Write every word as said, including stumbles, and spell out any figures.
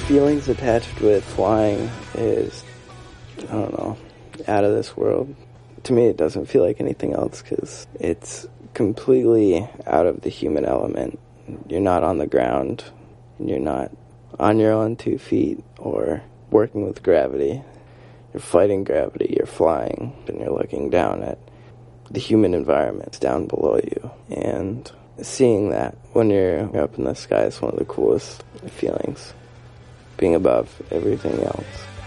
feelings attached with flying is, I don't know, out of this world. To me, it doesn't feel like anything else because it's completely out of the human element. You're not on the ground. You're not on your own two feet or working with gravity. You're fighting gravity. You're flying, and you're looking down at the human environment down below you. And seeing that when you're up in the sky is one of the coolest feelings, being above everything else.